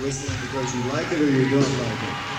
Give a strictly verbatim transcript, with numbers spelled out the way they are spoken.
listening because you like it or you don't like it?